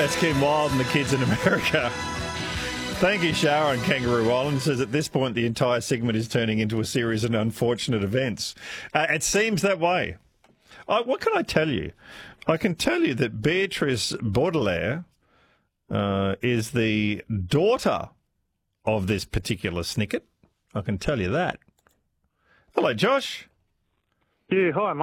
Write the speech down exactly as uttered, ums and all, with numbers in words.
That's Kim Wilde and the kids in America. Thank you, Sharon. Kangaroo Island says at this point the entire segment is turning into a series of unfortunate events. Uh, it seems that way. I, what can I tell you? I can tell you that Beatrice Baudelaire uh, is the daughter of this particular snicket. I can tell you that. Hello, Josh. Yeah, hi, mate.